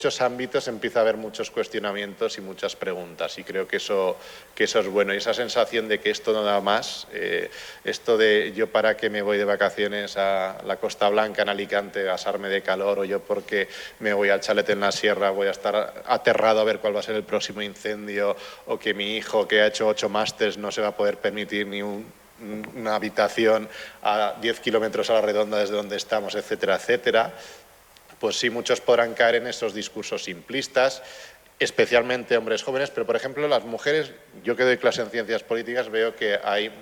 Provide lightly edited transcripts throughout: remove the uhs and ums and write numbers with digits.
muchos ámbitos empieza a haber muchos cuestionamientos y muchas preguntas, y creo que eso es bueno. Y esa sensación de que esto no da más, esto de yo para qué me voy de vacaciones a la Costa Blanca en Alicante a asarme de calor, o yo porque me voy al chalet en la sierra voy a estar aterrado a ver cuál va a ser el próximo incendio, o que mi hijo que ha hecho 8 másters no se va a poder permitir ni una habitación a 10 kilómetros a la redonda desde donde estamos, etcétera, etcétera. Pues sí, muchos podrán caer en esos discursos simplistas, especialmente hombres jóvenes, pero por ejemplo las mujeres, yo que doy clase en ciencias políticas, veo que hay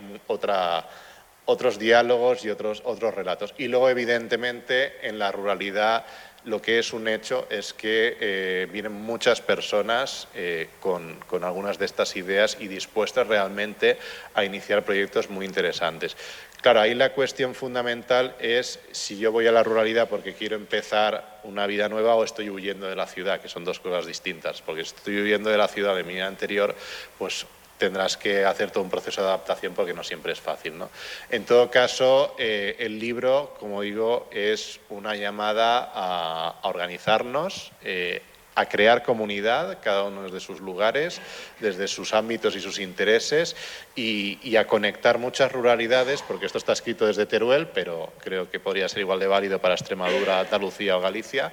otros diálogos y otros relatos. Y luego, evidentemente, en la ruralidad lo que es un hecho es que vienen muchas personas con algunas de estas ideas y dispuestas realmente a iniciar proyectos muy interesantes. Claro, ahí la cuestión fundamental es si yo voy a la ruralidad porque quiero empezar una vida nueva o estoy huyendo de la ciudad, que son dos cosas distintas. Porque si estoy huyendo de la ciudad de mi vida anterior, pues tendrás que hacer todo un proceso de adaptación porque no siempre es fácil, ¿no? En todo caso, el libro, como digo, es una llamada a organizarnos, a crear comunidad, cada uno desde sus lugares, desde sus ámbitos y sus intereses, y a conectar muchas ruralidades, porque esto está escrito desde Teruel, pero creo que podría ser igual de válido para Extremadura, Andalucía o Galicia,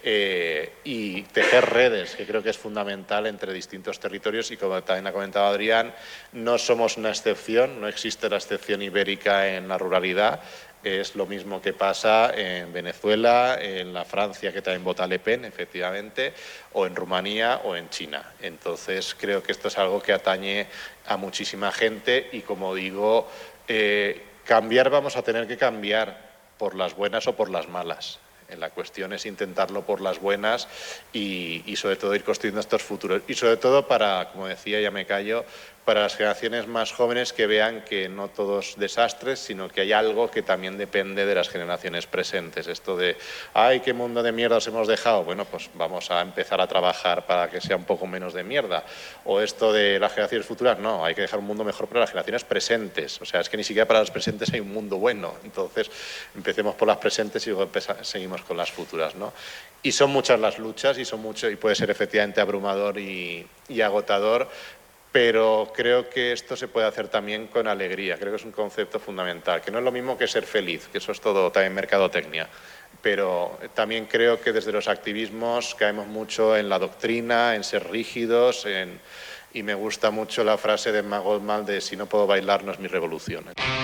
y tejer redes, que creo que es fundamental entre distintos territorios. Y como también ha comentado Adrián, no somos una excepción, no existe la excepción ibérica en la ruralidad. Es lo mismo que pasa en Venezuela, en la Francia, que también vota Le Pen, efectivamente, o en Rumanía o en China. Entonces, creo que esto es algo que atañe a muchísima gente y, como digo, cambiar vamos a tener que cambiar por las buenas o por las malas. La cuestión es intentarlo por las buenas y sobre todo ir construyendo estos futuros. Y sobre todo para, como decía, ya me callo, para las generaciones más jóvenes que vean que no todo es desastres, sino que hay algo que también depende de las generaciones presentes. Esto de, ¡ay, qué mundo de mierda os hemos dejado! Bueno, pues vamos a empezar a trabajar para que sea un poco menos de mierda. O esto de las generaciones futuras, no, hay que dejar un mundo mejor para las generaciones presentes. O sea, es que ni siquiera para las presentes hay un mundo bueno. Entonces, empecemos por las presentes y luego seguimos con las futuras, ¿no? Y son muchas las luchas y puede ser efectivamente abrumador y agotador, pero creo que esto se puede hacer también con alegría. Creo que es un concepto fundamental, que no es lo mismo que ser feliz, que eso es todo también mercadotecnia. Pero también creo que desde los activismos caemos mucho en la doctrina, en ser rígidos, y me gusta mucho la frase de Emma Goldman de si no puedo bailar no es mi revolución.